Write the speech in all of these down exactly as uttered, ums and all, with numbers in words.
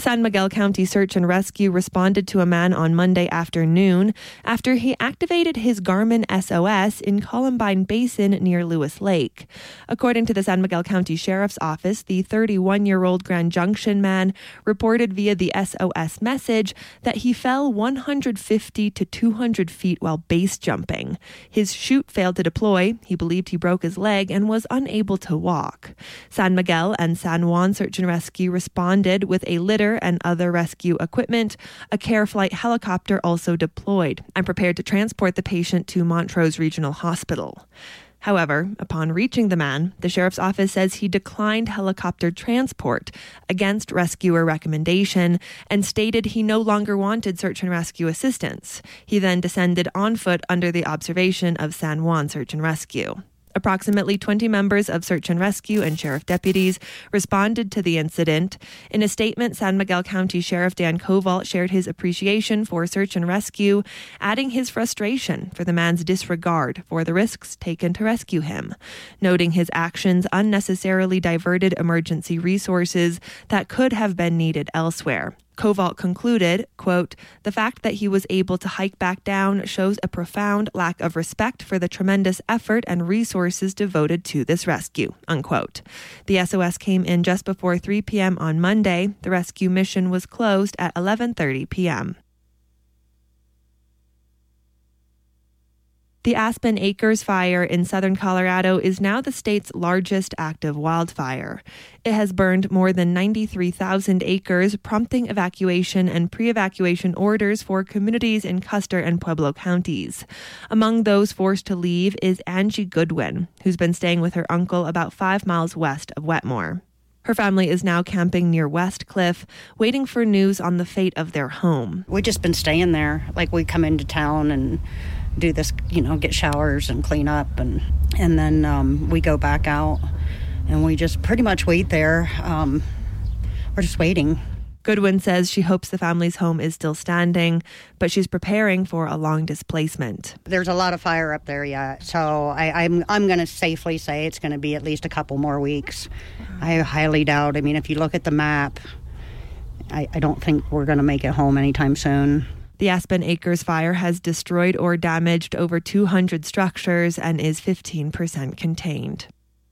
San Miguel County Search and Rescue responded to a man on Monday afternoon after he activated his Garmin S O S in Columbine Basin near Lewis Lake. According to the San Miguel County Sheriff's Office, the thirty-one-year-old Grand Junction man reported via the S O S message that he fell one hundred fifty to two hundred feet while base jumping. His chute failed to deploy. He believed he broke his leg and was unable to walk. San Miguel and San Juan Search and Rescue responded with a litter and other rescue equipment. A care flight helicopter also deployed and prepared to transport the patient to Montrose Regional Hospital. However, upon reaching the man, the sheriff's office says he declined helicopter transport against rescuer recommendation and stated he no longer wanted search and rescue assistance. He then descended on foot under the observation of San Juan Search and Rescue. Approximately twenty members of search and rescue and sheriff deputies responded to the incident. In a statement, San Miguel County Sheriff Dan Kovalt shared his appreciation for search and rescue, adding his frustration for the man's disregard for the risks taken to rescue him, noting his actions unnecessarily diverted emergency resources that could have been needed elsewhere. Kovalt concluded, quote, "The fact that he was able to hike back down shows a profound lack of respect for the tremendous effort and resources devoted to this rescue," unquote. The S O S came in just before three p.m. on Monday. The rescue mission was closed at eleven thirty p.m. The Aspen Acres fire in southern Colorado is now the state's largest active wildfire. It has burned more than ninety-three thousand acres, prompting evacuation and pre-evacuation orders for communities in Custer and Pueblo counties. Among those forced to leave is Angie Goodwin, who's been staying with her uncle about five miles west of Wetmore. Her family is now camping near West Cliff, waiting for news on the fate of their home. We've just been staying there. Like, we come into town and do this, you know, get showers and clean up, and and then um, we go back out, and we just pretty much wait there. Um, we're just waiting. Goodwin says she hopes the family's home is still standing, but she's preparing for a long displacement. There's a lot of fire up there yet, so I, I'm I'm going to safely say it's going to be at least a couple more weeks. I highly doubt. I mean, if you look at the map, I, I don't think we're going to make it home anytime soon. The Aspen Acres fire has destroyed or damaged over two hundred structures and is fifteen percent contained.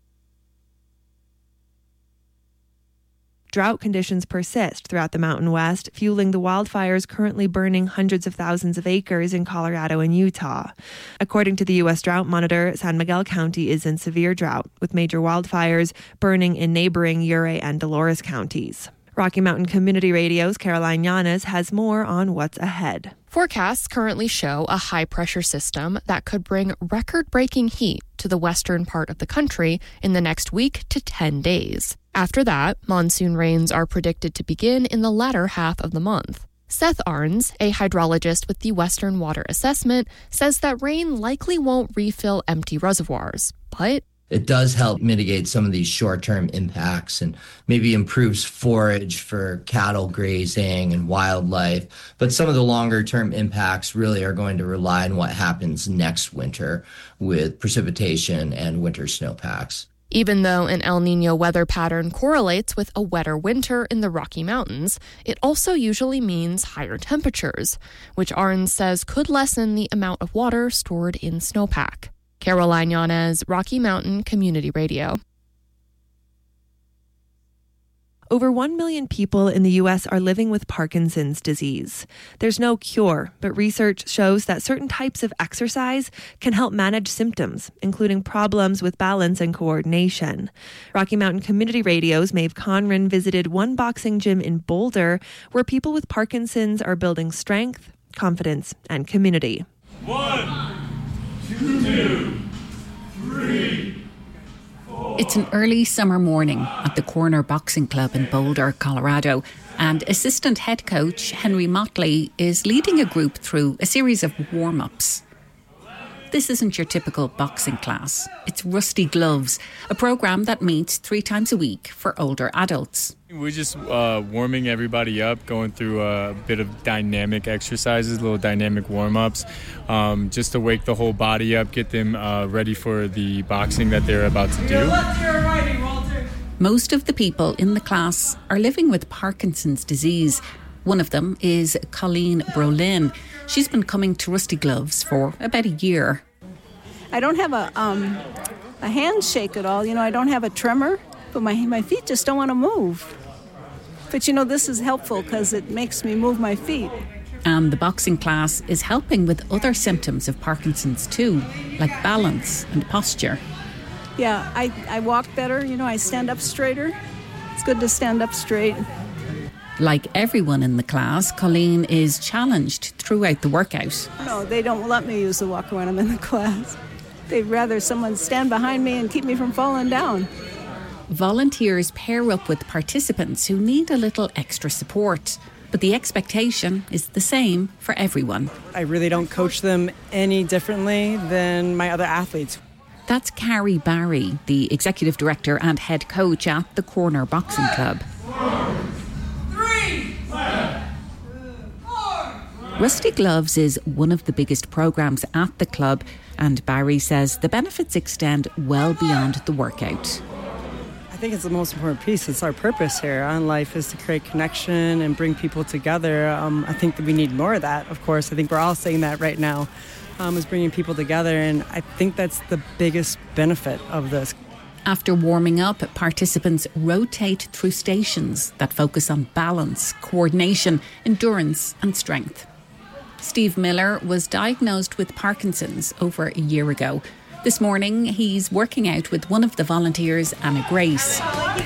Drought conditions persist throughout the Mountain West, fueling the wildfires currently burning hundreds of thousands of acres in Colorado and Utah. According to the U S Drought Monitor, San Miguel County is in severe drought, with major wildfires burning in neighboring Ouray and Dolores counties. Rocky Mountain Community Radio's Caroline Llanes has more on what's ahead. Forecasts currently show a high-pressure system that could bring record-breaking heat to the western part of the country in the next week to ten days. After that, monsoon rains are predicted to begin in the latter half of the month. Seth Arns, a hydrologist with the Western Water Assessment, says that rain likely won't refill empty reservoirs, but it does help mitigate some of these short-term impacts and maybe improves forage for cattle grazing and wildlife. But some of the longer-term impacts really are going to rely on what happens next winter with precipitation and winter snowpacks. Even though an El Niño weather pattern correlates with a wetter winter in the Rocky Mountains, it also usually means higher temperatures, which Arns says could lessen the amount of water stored in snowpack. Caroline Llanes, Rocky Mountain Community Radio. Over one million people in the U S are living with Parkinson's disease. There's no cure, but research shows that certain types of exercise can help manage symptoms, including problems with balance and coordination. Rocky Mountain Community Radio's Maeve Conran visited one boxing gym in Boulder where people with Parkinson's are building strength, confidence, and community. One, two, three. It's an early summer morning at the Corner Boxing Club in Boulder, Colorado, and assistant head coach Henry Motley is leading a group through a series of warm-ups. This isn't your typical boxing class. It's Rusty Gloves, a program that meets three times a week for older adults. We're just uh, warming everybody up, going through a bit of dynamic exercises, little dynamic warm-ups, um, just to wake the whole body up, get them uh, ready for the boxing that they're about to do. Your left, your righty, Walter. Most of the people in the class are living with Parkinson's disease. One of them is Colleen Brolin. She's been coming to Rusty Gloves for about a year. I don't have a um, a handshake at all. You know, I don't have a tremor, but my, my feet just don't want to move. But, you know, this is helpful because it makes me move my feet. And the boxing class is helping with other symptoms of Parkinson's too, like balance and posture. Yeah, I, I walk better, you know, I stand up straighter. It's good to stand up straight. Like everyone in the class, Colleen is challenged throughout the workout. No, they don't let me use the walker when I'm in the class. They'd rather someone stand behind me and keep me from falling down. Volunteers pair up with participants who need a little extra support. But the expectation is the same for everyone. I really don't coach them any differently than my other athletes. That's Carrie Barry, the executive director and head coach at the Corner Boxing Club. Three, four. Rusty Gloves is one of the biggest programmes at the club, and Barry says the benefits extend well beyond the workout. I think it's the most important piece. It's our purpose here on life is to create connection and bring people together. Um, I think that we need more of that, of course. I think we're all saying that right now, um, is bringing people together. And I think that's the biggest benefit of this. After warming up, participants rotate through stations that focus on balance, coordination, endurance and strength. Steve Miller was diagnosed with Parkinson's over a year ago. This morning, he's working out with one of the volunteers, Anna Grace.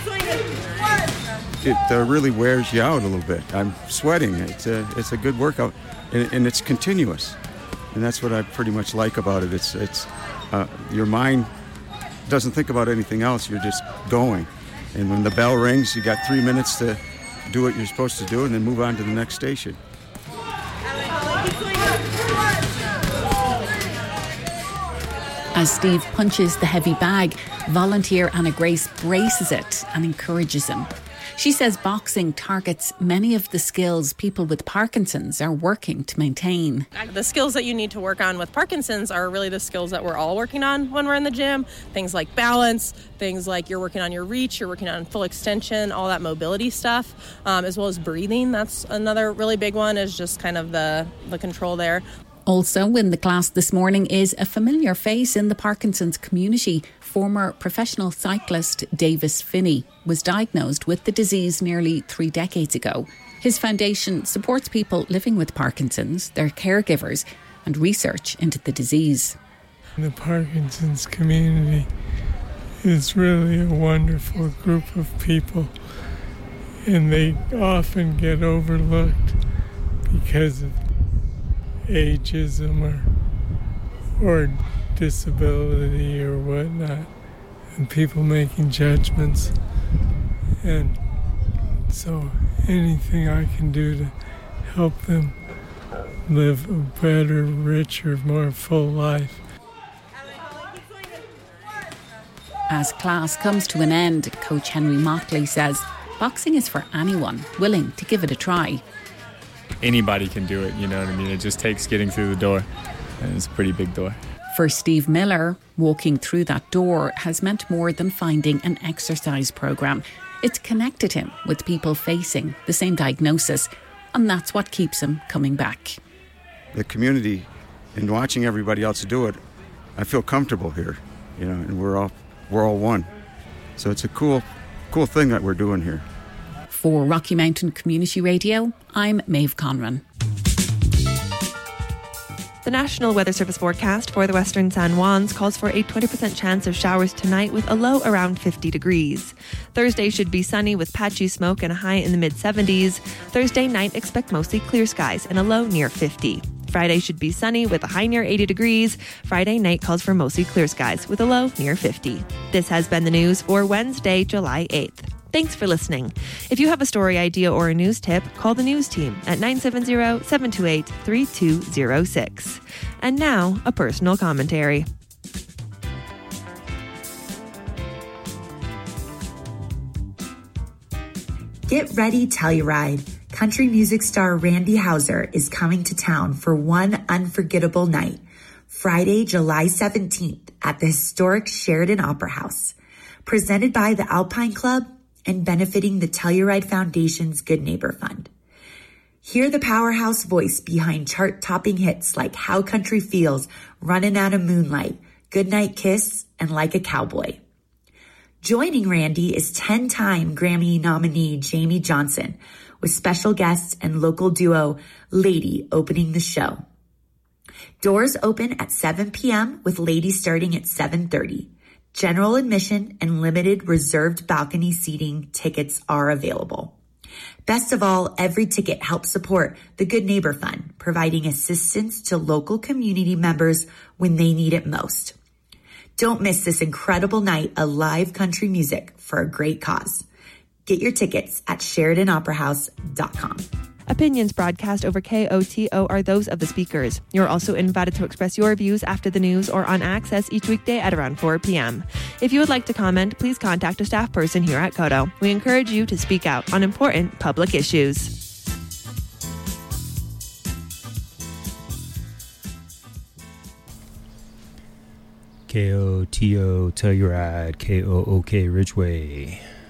It uh, really wears you out a little bit. I'm sweating. It's a, it's a good workout, and, and it's continuous. And that's what I pretty much like about it. It's, it's uh, your mind doesn't think about anything else. You're just going. And when the bell rings, you got three minutes to do what you're supposed to do and then move on to the next station. As Steve punches the heavy bag, volunteer Anna Grace braces it and encourages him. She says boxing targets many of the skills people with Parkinson's are working to maintain. The skills that you need to work on with Parkinson's are really the skills that we're all working on when we're in the gym. Things like balance, things like you're working on your reach, you're working on full extension, all that mobility stuff, um, as well as breathing. That's another really big one, is just kind of the, the control there. Also in the class this morning is a familiar face in the Parkinson's community. Former professional cyclist Davis Finney was diagnosed with the disease nearly three decades ago. His foundation supports people living with Parkinson's, their caregivers, and research into the disease. The Parkinson's community is really a wonderful group of people, and they often get overlooked because of ageism or or disability or whatnot, and people making judgments. And so anything I can do to help them live a better, richer, more full life. As class comes to an end, Coach Henry Motley says boxing is for anyone willing to give it a try. Anybody can do it, you know what I mean? It just takes getting through the door, and it's a pretty big door. For Steve Miller, walking through that door has meant more than finding an exercise programme. It's connected him with people facing the same diagnosis, and that's what keeps him coming back. The community, and watching everybody else do it, I feel comfortable here, you know, and we're all we're all one. So it's a cool, cool thing that we're doing here. For Rocky Mountain Community Radio, I'm Maeve Conran. The National Weather Service forecast for the Western San Juans calls for a twenty percent chance of showers tonight with a low around fifty degrees. Thursday should be sunny with patchy smoke and a high in the mid seventies. Thursday night, expect mostly clear skies and a low near fifty. Friday should be sunny with a high near eighty degrees. Friday night calls for mostly clear skies with a low near fifty. This has been the news for Wednesday, July eighth. Thanks for listening. If you have a story idea or a news tip, call the news team at nine seven zero, seven two eight, three two zero six. And now, a personal commentary. Get ready, Telluride. Country music star Randy Houser is coming to town for one unforgettable night, Friday, July seventeenth at the historic Sheridan Opera House. presented by the Alpine Club and benefiting the Telluride Foundation's Good Neighbor Fund. Hear the powerhouse voice behind chart-topping hits like How Country Feels, Runnin' Out of Moonlight, Goodnight Kiss, and Like a Cowboy. Joining Randy is ten-time Grammy nominee Jamie Johnson, with special guests and local duo Lady opening the show. Doors open at seven p.m. with Lady starting at seven thirty. General admission and limited reserved balcony seating tickets are available. Best of all, every ticket helps support the Good Neighbor Fund, providing assistance to local community members when they need it most. Don't miss this incredible night of live country music for a great cause. Get your tickets at Sheridan Opera House dot com. Opinions broadcast over K O T O are those of the speakers. You're also invited to express your views after the news or on Access each weekday at around four p.m. If you would like to comment, please contact a staff person here at Koto. We encourage you to speak out on important public issues. K O T O Telluride, K O O K Ridgeway.